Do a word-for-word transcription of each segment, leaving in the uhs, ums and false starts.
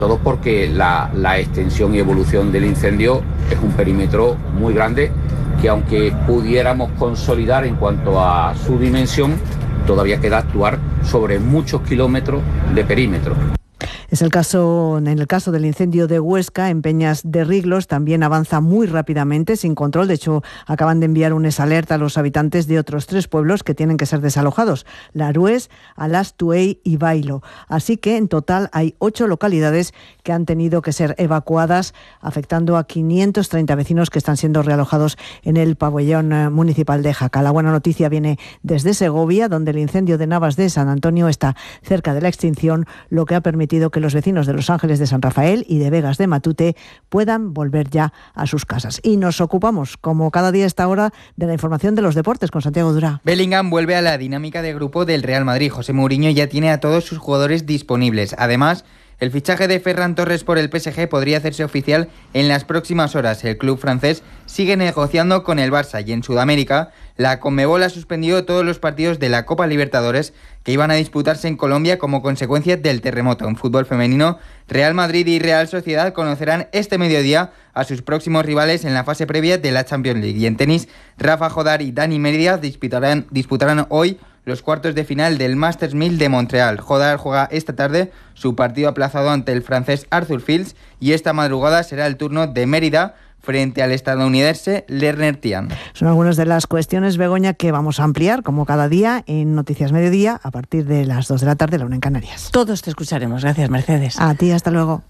Todo porque la, la extensión y evolución del incendio es un perímetro muy grande que, aunque pudiéramos consolidar en cuanto a su dimensión, todavía queda actuar sobre muchos kilómetros de perímetro. Es el caso, en el caso del incendio de Huesca, en Peñas de Riglos, también avanza muy rápidamente, sin control. De hecho, acaban de enviar un alerta a los habitantes de otros tres pueblos que tienen que ser desalojados: Larués, Alas, Tuey y Bailo. Así que, en total, hay ocho localidades que han tenido que ser evacuadas, afectando a quinientos treinta vecinos que están siendo realojados en el pabellón municipal de Jaca. La buena noticia viene desde Segovia, donde el incendio de Navas de San Antonio está cerca de la extinción, lo que ha permitido que los vecinos de Los Ángeles de San Rafael y de Vegas de Matute puedan volver ya a sus casas. Y nos ocupamos, como cada día a esta hora, de la información de los deportes con Santiago Durá. Bellingham vuelve a la dinámica de grupo del Real Madrid. José Mourinho ya tiene a todos sus jugadores disponibles. Además, el fichaje de Ferran Torres por el P S G podría hacerse oficial en las próximas horas. El club francés sigue negociando con el Barça y en Sudamérica la Conmebol ha suspendido todos los partidos de la Copa Libertadores que iban a disputarse en Colombia como consecuencia del terremoto. En fútbol femenino, Real Madrid y Real Sociedad conocerán este mediodía a sus próximos rivales en la fase previa de la Champions League. Y en tenis, Rafa Jodar y Dani Mérida disputarán, disputarán hoy los cuartos de final del Masters mil de Montreal. Jodar juega esta tarde su partido aplazado ante el francés Arthur Fils y esta madrugada será el turno de Mérida frente al estadounidense Lerner Tian. Son algunas de las cuestiones, Begoña, que vamos a ampliar, como cada día, en Noticias Mediodía, a partir de las dos de la tarde, la una en Canarias. Todos te escucharemos. Gracias, Mercedes. A ti, hasta luego.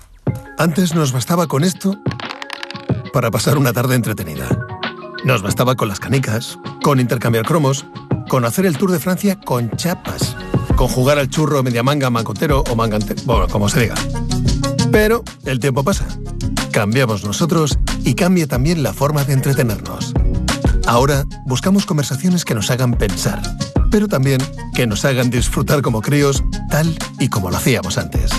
Antes nos bastaba con esto para pasar una tarde entretenida. Nos bastaba con las canicas, con intercambiar cromos, con hacer el Tour de Francia con chapas, con jugar al churro, media manga, mangotero o mangantero, bueno, como se diga. Pero el tiempo pasa. Cambiamos nosotros y cambia también la forma de entretenernos. Ahora buscamos conversaciones que nos hagan pensar, pero también que nos hagan disfrutar como críos, tal y como lo hacíamos antes.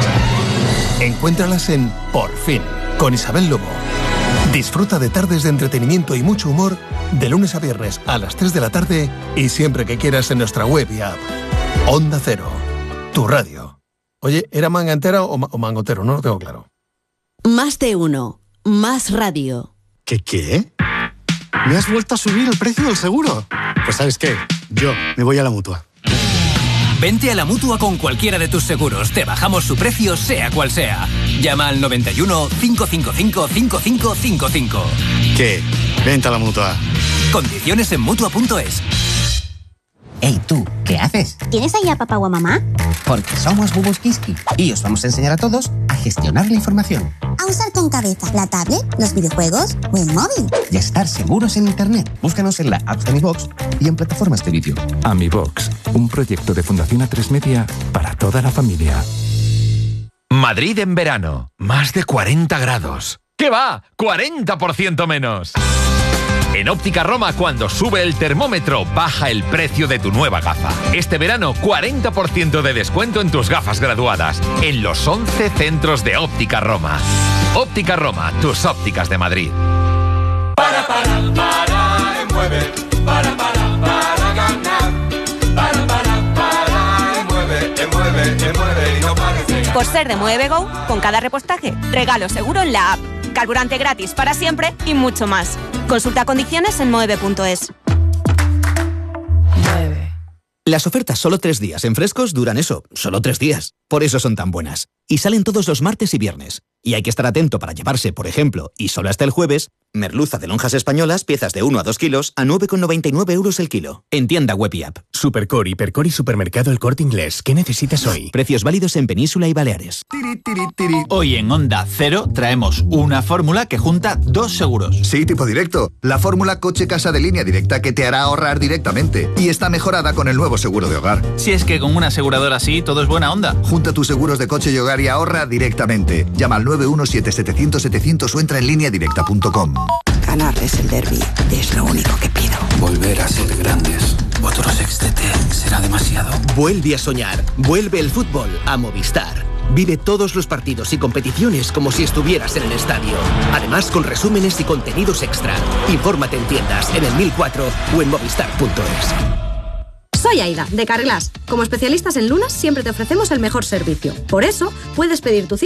Encuéntralas en Por Fin, con Isabel Lobo. Disfruta de tardes de entretenimiento y mucho humor de lunes a viernes a las tres de la tarde y siempre que quieras en nuestra web y app. Onda Cero, tu radio. Oye, ¿era manga entera o, ma- o mangotero? No lo tengo claro. Más de uno, más radio. ¿Qué qué? ¿Me has vuelto a subir el precio del seguro? Pues ¿sabes qué? Yo me voy a la Mutua. Vente a la Mutua con cualquiera de tus seguros. Te bajamos su precio, sea cual sea. Llama al noventa y uno, cinco cinco cinco, cinco cinco cinco cinco. ¿Qué? Vente a la Mutua. Condiciones en Mutua punto es. Ey, tú, ¿qué haces? ¿Tienes ahí a papá o a mamá? Porque somos Bubus Kiski y os vamos a enseñar a todos a gestionar la información. A usar con cabeza la tablet, los videojuegos o el móvil. Y a estar seguros en Internet. Búscanos en la app de Mi Box y en plataformas de vídeo. AmiBox, un proyecto de Fundación A tres Media para toda la familia. Madrid en verano, más de cuarenta grados. ¿Qué va? ¡cuarenta por ciento menos! En Óptica Roma, cuando sube el termómetro, baja el precio de tu nueva gafa. Este verano, cuarenta por ciento de descuento en tus gafas graduadas, en los once centros de Óptica Roma. Óptica Roma, tus ópticas de Madrid. Para, para, para, mueve, para, para, para ganar. Para, para, para, mueve, mueve, mueve y no pares. Por ser de Mueve Go, con cada repostaje, regalo seguro en la app. Carburante gratis para siempre y mucho más. Consulta condiciones en mueve punto es. Las ofertas solo tres días en Frescos duran eso, solo tres días. Por eso son tan buenas. Y salen todos los martes y viernes. Y hay que estar atento para llevarse, por ejemplo, y solo hasta el jueves, merluza de lonjas españolas, piezas de uno a dos kilos, a nueve con noventa y nueve euros el kilo. En tienda web y app. Supercor, Hipercor y Supermercado El Corte Inglés. ¿Qué necesitas hoy? Precios válidos en Península y Baleares. Hoy en Onda Cero traemos una fórmula que junta dos seguros. Sí, tipo directo. La fórmula coche-casa de línea directa que te hará ahorrar directamente. Y está mejorada con el nuevo seguro de hogar. Si es que con una aseguradora así todo es buena onda. Junta tus seguros de coche y hogar y ahorra directamente. Llama al nueve uno siete setecientos setecientos o entra en línea directa punto com. Ganarles el derbi es lo único que pido. Volver a ser grandes. Otro sextete será demasiado. Vuelve a soñar. Vuelve el fútbol a Movistar. Vive todos los partidos y competiciones como si estuvieras en el estadio. Además, con resúmenes y contenidos extra. Infórmate en tiendas, en el mil cuatro o en movistar punto es. Soy Aida, de Carglass. Como especialistas en lunas, siempre te ofrecemos el mejor servicio. Por eso, puedes pedir tu cita